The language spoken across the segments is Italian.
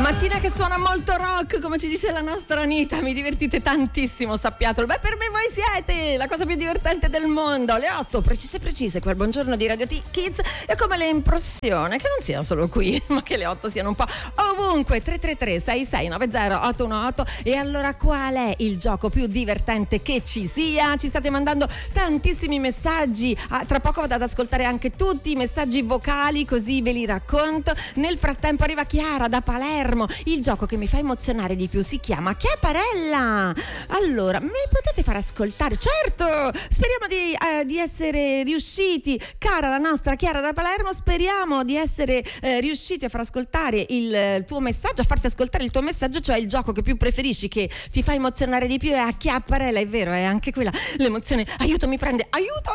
Mattina che suona molto rock, come ci dice la nostra Anita, mi divertite tantissimo, sappiatelo. Beh, per me voi siete la cosa più divertente del mondo. Le 8, precise, quel buongiorno di Radio Kids. È come l'impressione che non siano solo qui, ma che le 8 siano un po' ovunque. 333 6690 818. E allora qual è il gioco più divertente che ci sia? Ci state mandando tantissimi messaggi. Tra poco vado ad ascoltare anche tutti i messaggi vocali, così ve li racconto. Nel frattempo arriva Chiara da Palermo. Il gioco che mi fa emozionare di più si chiama Chiapparella. Allora, me potete far ascoltare? Certo, speriamo di essere riusciti. Cara la nostra Chiara da Palermo, speriamo di essere riusciti a far ascoltare il tuo messaggio, a farti ascoltare il tuo messaggio, cioè il gioco che più preferisci, che ti fa emozionare di più è a Chiapparella. È vero, è anche quella l'emozione. Aiuto, mi prende, aiuto.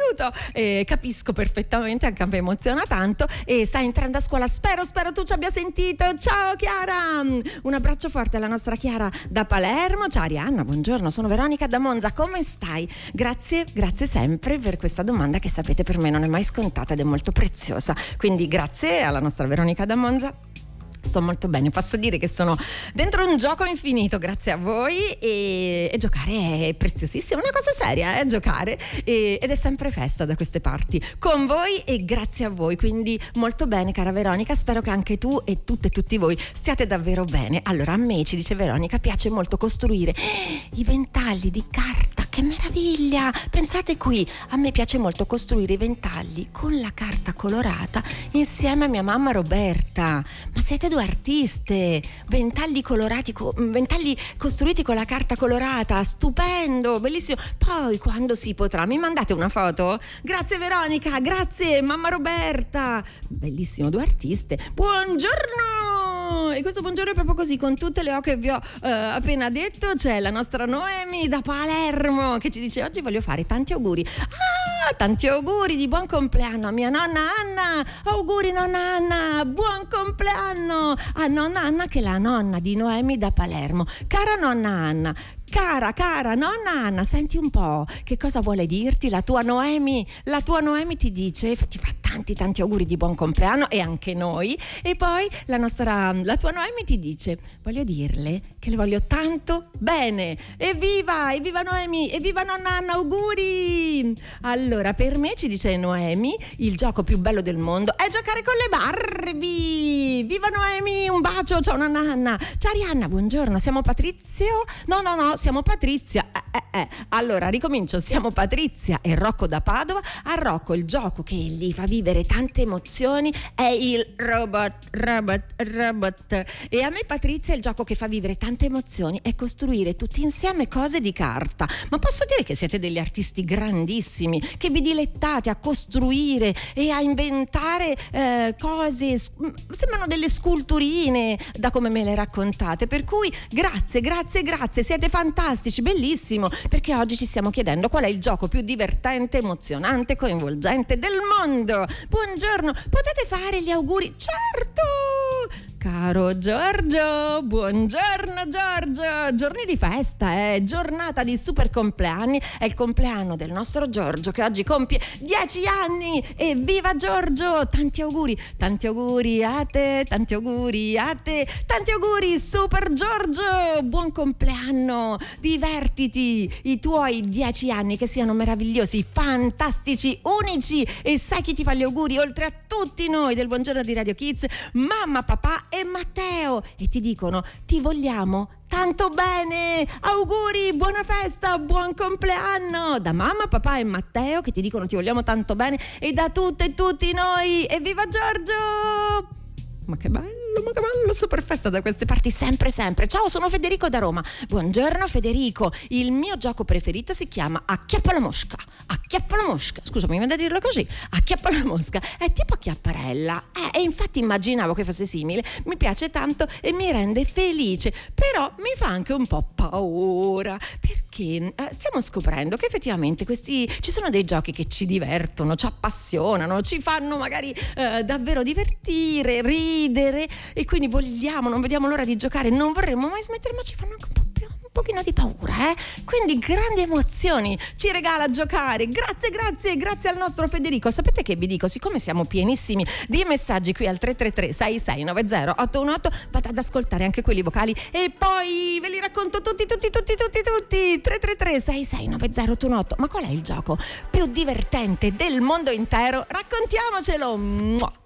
Capisco perfettamente, anche a me emoziona tanto. E stai entrando a scuola, spero tu ci abbia sentito. Ciao Chiara, un abbraccio forte alla nostra Chiara da Palermo. Ciao Arianna, buongiorno, sono Veronica da Monza, come stai? Grazie sempre per questa domanda che sapete per me non è mai scontata ed è molto preziosa, quindi grazie alla nostra Veronica da Monza. Sto molto bene, posso dire che sono dentro un gioco infinito grazie a voi e giocare è preziosissimo, una cosa seria, giocare ed è sempre festa da queste parti con voi e grazie a voi, quindi molto bene cara Veronica, spero che anche tu e tutte e tutti voi stiate davvero bene. Allora, a me, ci dice Veronica, piace molto costruire i ventagli di carta. Che meraviglia! Pensate qui, a me piace molto costruire i ventagli con la carta colorata insieme a mia mamma Roberta. Ma siete due artiste! Ventagli colorati, ventagli costruiti con la carta colorata, stupendo, bellissimo. Poi quando si potrà mi mandate una foto? Grazie Veronica, grazie mamma Roberta. Bellissimo, due artiste. Buongiorno! E questo buongiorno è proprio così, con tutte le O che vi ho appena detto. C'è la nostra Noemi da Palermo che ci dice: oggi voglio fare tanti auguri. Tanti auguri di buon compleanno a mia nonna Anna. Auguri nonna Anna, buon compleanno a nonna Anna, che è la nonna di Noemi da Palermo. Cara nonna Anna, cara nonna Anna, senti un po' che cosa vuole dirti la tua Noemi. La tua Noemi ti dice, ti fa tanti auguri di buon compleanno, e anche noi. E poi la tua Noemi ti dice: voglio dirle che le voglio tanto bene. Evviva Noemi, evviva nonna Anna, auguri. Allora, per me, ci dice Noemi, il gioco più bello del mondo è giocare con le Barbie. Viva Noemi, un bacio, ciao nonna Anna. Ciao Arianna, buongiorno, siamo Patrizio? No, siamo Patrizia. Allora, ricomincio, siamo Patrizia e Rocco da Padova. A Rocco il gioco che gli fa vivere tante emozioni è il robot. E a me Patrizia il gioco che fa vivere tante emozioni è costruire tutti insieme cose di carta. Ma posso dire che siete degli artisti grandissimi, che vi dilettate a costruire e a inventare cose, sembrano delle sculturine da come me le raccontate, per cui grazie, siete fantastici, bellissimo, perché oggi ci stiamo chiedendo qual è il gioco più divertente, emozionante, coinvolgente del mondo. Buongiorno, potete fare gli auguri? Certo! Caro Giorgio, buongiorno Giorgio, giorni di festa, giornata di super compleanni, è il compleanno del nostro Giorgio che oggi compie 10 anni, e viva Giorgio, tanti auguri a te, tanti auguri super Giorgio, buon compleanno, divertiti, i tuoi 10 anni che siano meravigliosi, fantastici, unici, e sai chi ti fa gli auguri oltre a tutti noi del buongiorno di Radio Kids? Mamma, papà e Matteo, e ti dicono: ti vogliamo tanto bene, auguri, buona festa, buon compleanno, da mamma, papà e Matteo che ti dicono ti vogliamo tanto bene, e da tutte e tutti noi, e viva Giorgio! Ma che bello, super festa da queste parti, sempre. Ciao, sono Federico da Roma. Buongiorno Federico, il mio gioco preferito si chiama Acchiappa la mosca. Scusa, mi viene da dirlo così, Acchiappa la mosca, è tipo Chiapparella, e infatti immaginavo che fosse simile, mi piace tanto e mi rende felice, però mi fa anche un po' paura, perché stiamo scoprendo che effettivamente ci sono dei giochi che ci divertono, ci appassionano, ci fanno magari davvero divertire, ridere, e quindi non vediamo l'ora di giocare, non vorremmo mai smettere, ma ci fanno anche un pochino di paura, quindi grandi emozioni ci regala a giocare. Grazie al nostro Federico. Sapete che vi dico, siccome siamo pienissimi di messaggi qui al 333 6690 818, vado ad ascoltare anche quelli vocali e poi ve li racconto tutti 333 6690 818. Ma qual è il gioco più divertente del mondo intero? Raccontiamocelo.